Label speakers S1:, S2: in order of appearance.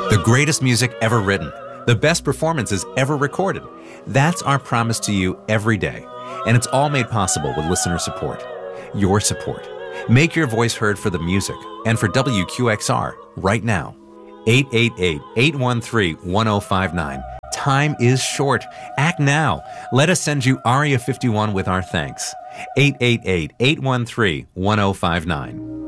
S1: The greatest music ever written. The best performances ever recorded. That's our promise to you every day. And it's all made possible with listener support. Your support. Make your voice heard for the music and for WQXR right now. 888-813-1059. Time is short. Act now. Let us send you Aria 51 with our thanks. 888-813-1059.